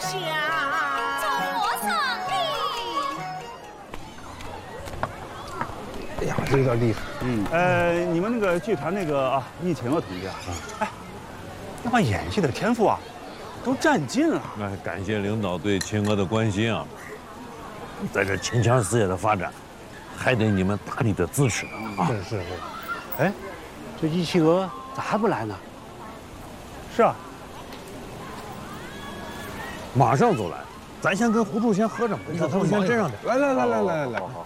下。 坐上哎呀，这有点厉害。 你们那个剧团那个易晴娥同志啊，哎，那把演戏的天赋啊，都占尽了。 那感谢领导对秦娥的关心啊，在这秦腔事业的发展，还得你们大力的支持啊！ 是。哎，这易晴娥咋还不来呢？ 是啊， 马上就来，咱先跟胡处先合着，你看他们先这样的。 来。 好。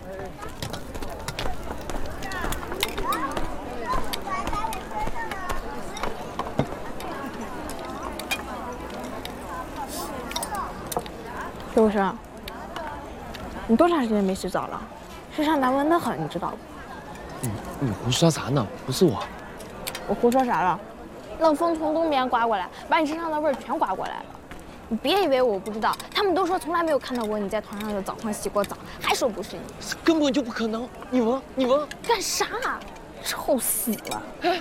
刘生，你多长时间没洗澡了？身上难闻得很，你知道不？ 你胡说啥呢？不是我。 我胡说啥了？冷风从东边刮过来，把你身上的味儿全刮过来了。你别以为我不知道，他们都说从来没有看到过你在团上的早上洗过澡，还说不是你。 根本就不可能！你闻。 干啥？臭死了！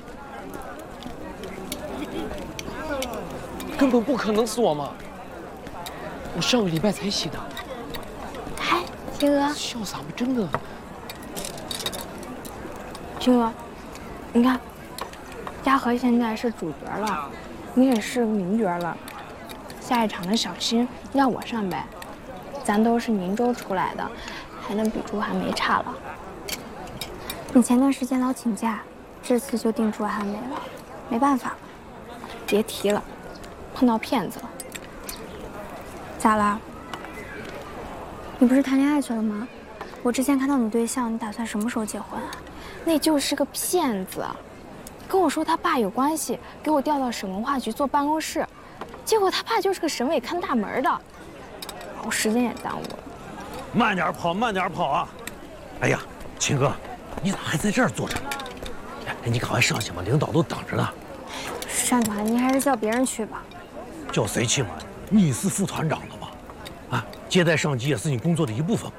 根本不可能是我嘛！我上个礼拜才洗的。 哎，青娥， 笑啥嘛？真的。 青娥，你看，嘉禾现在是主角了，你也是名角了。下一场的小新让我上呗，咱都是宁州出来的，还能比朱寒梅差了。 你前段时间老请假，这次就定朱寒梅了，没办法。 别提了，碰到骗子了。 咋了？你不是谈恋爱去了吗？我之前看到你对象，你打算什么时候结婚啊？ 那就是个骗子，跟我说他爸有关系，给我调到省文化局做办公室，结果他爸就是个省委看大门的，我时间也耽误了。 慢点跑啊！哎呀，秦哥，你咋还在这儿坐着呢？哎，你赶快上去吧，领导都等着呢。 单团，你还是叫别人去吧。 叫谁去嘛？你是副团长了吧？啊，接待上级也是你工作的一部分。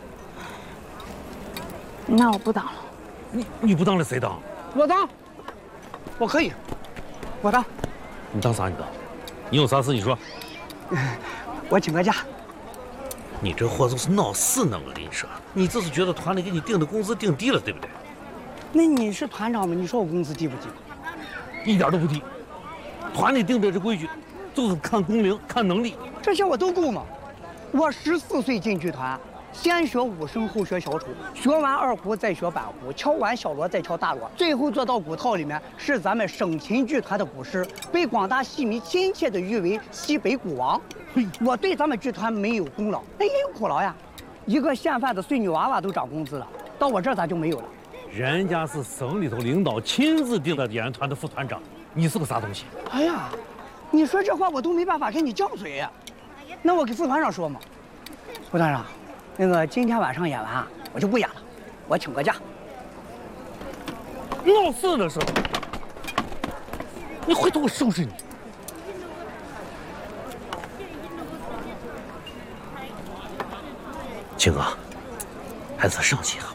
那我不当了。 你不当了谁当？ 我当，我可以，我当。 你当啥？你当？你有啥事你说。 我请个假。 你这货都是闹事呢，我跟你说，你这是觉得团里给你定的工资定低了，对不对？ 那你是团长吗？你说我工资低不低？ 一点都不低。团里定的这规矩，就是看工龄、看能力。 这些我都够吗？我14岁进剧团，先学武生，后学小丑，学完二胡再学板胡，敲完小锣再敲大锣，最后做到鼓套里面，是咱们省琴剧团的鼓师，被广大戏迷亲切地誉为西北鼓王。我对咱们剧团没有功劳，那也有苦劳呀。一个县饭的碎女娃娃都涨工资了，到我这儿咋就没有了？ 人家是省里头领导亲自定的演员团的副团长，你是个啥东西？ 哎呀，你说这话我都没办法跟你犟嘴呀。那我给副团长说嘛，副团长，那个今天晚上演完啊，我就不演了，我请个假。 闹事呢是吧？你回头我收拾你。青哥，还是上去啊。